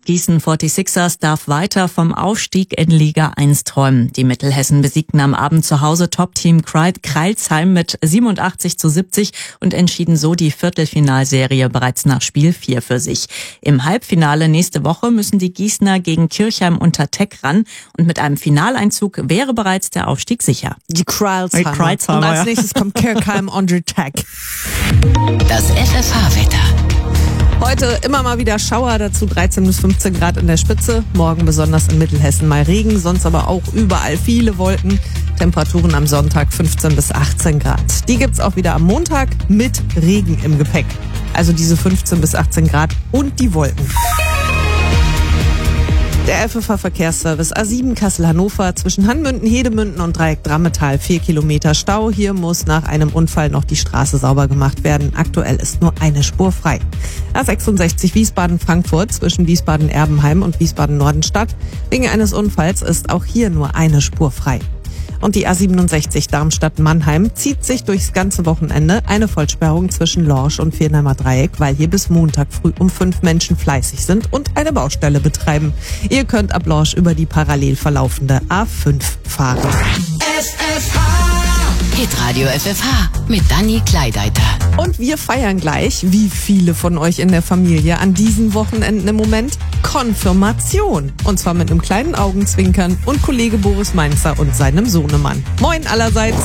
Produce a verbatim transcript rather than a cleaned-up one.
Gießen forty-sixers darf weiter vom Aufstieg in Liga eins träumen. Die Mittelhessen besiegten am Abend zu Hause Top-Team Crailsheim mit siebenundachtzig zu siebzig und entschieden so die Viertelfinalserie bereits nach Spiel vier für sich. Im Halbfinale nächste Woche müssen die Gießener gegen Kirchheim unter Teck ran und mit einem Finaleinzug wäre bereits der Aufstieg sicher. Die Crailsheimer. Crailsheimer, Und als ja. nächstes kommt Kirchheim unter Teck. Das F F H-Wetter. Heute immer mal wieder Schauer, dazu dreizehn bis fünfzehn Grad in der Spitze. Morgen besonders in Mittelhessen mal Regen, sonst aber auch überall viele Wolken. Temperaturen am Sonntag fünfzehn bis achtzehn Grad. Die gibt's auch wieder am Montag mit Regen im Gepäck. Also diese fünfzehn bis achtzehn Grad und die Wolken. Der F F H-Verkehrsservice A sieben Kassel-Hannover zwischen Hanmünden, Hedemünden und Dreieck Drammetal. Vier Kilometer Stau. Hier muss nach einem Unfall noch die Straße sauber gemacht werden. Aktuell ist nur eine Spur frei. A sechsundsechzig Wiesbaden-Frankfurt zwischen Wiesbaden-Erbenheim und Wiesbaden-Nordenstadt. Wegen eines Unfalls ist auch hier nur eine Spur frei. Und die A siebenundsechzig Darmstadt-Mannheim zieht sich durchs ganze Wochenende. Eine Vollsperrung zwischen Lorsch und Viernheimer Dreieck, weil hier bis Montag früh um fünf Menschen fleißig sind und eine Baustelle betreiben. Ihr könnt ab Lorsch über die parallel verlaufende A fünf fahren. F F H. Hitradio F F H mit Dani Kleideiter. Und wir feiern gleich, wie viele von euch in der Familie an diesen Wochenenden im Moment, Konfirmation. Und zwar mit einem kleinen Augenzwinkern und Kollege Boris Mainzer und seinem Sohnemann. Moin allerseits.